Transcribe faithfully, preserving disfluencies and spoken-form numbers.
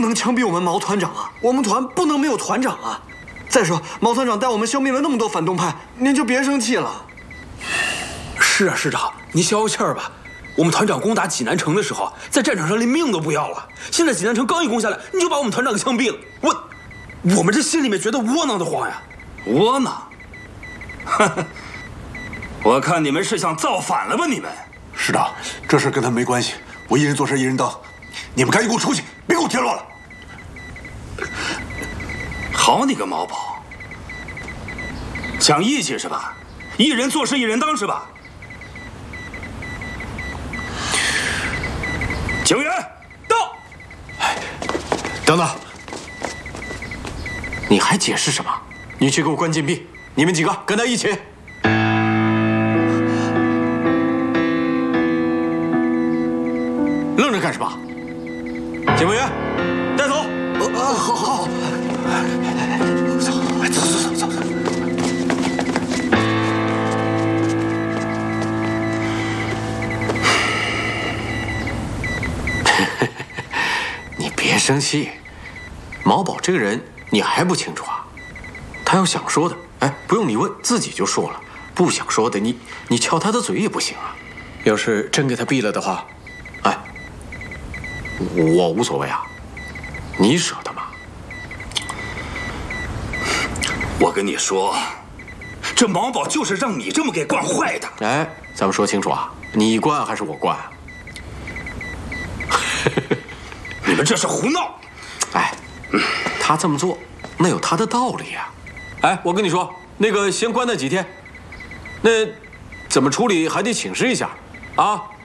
能枪毙我们毛团长啊！我们团不能没有团长啊！再说，毛团长带我们消灭了那么多反动派，您就别生气了。 是啊，师长，你消消气儿吧。我们团长攻打济南城的时候，在战场上连命都不要了。现在济南城刚一攻下来，你就把我们团长给枪毙了，我，我们这心里面觉得窝囊的慌呀！ 窝囊？哈哈，我看你们是想造反了吧？你们师长，这事跟他没关系，我一人做事一人当，你们赶紧给我出去，别给我添乱了。 好你个毛宝，讲义气是吧？一人做事一人当是吧？警员到。 等等，你还解释什么？你去给我关禁闭，你们几个跟他一起。愣着干什么？警卫员，带走。呃啊，好好好。走走走走走。你别生气，毛宝这个人你还不清楚啊？他要想说的，哎，不用你问，自己就说了；不想说的，你你撬他的嘴也不行啊。要是真给他毙了的话，哎，我无所谓啊，你舍得吗？ 我跟你说，这毛宝就是让你这么给惯坏的。 哎，咱们说清楚啊，你惯还是我惯啊？ 你们这是胡闹！ 哎，他这么做，那有他的道理呀。哎，我跟你说，那个先关他几天，那怎么处理还得请示一下啊。